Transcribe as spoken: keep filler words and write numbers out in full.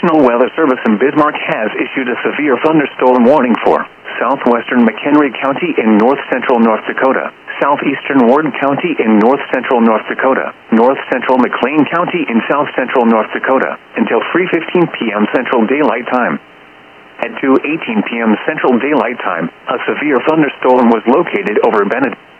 National Weather Service in Bismarck has issued a severe thunderstorm warning for southwestern McHenry County in north-central North Dakota, southeastern Ward County in north-central North Dakota, north-central McLean County in south-central North Dakota, until three fifteen p.m. Central Daylight Time. At two eighteen p.m. Central Daylight Time, a severe thunderstorm was located over Bennett.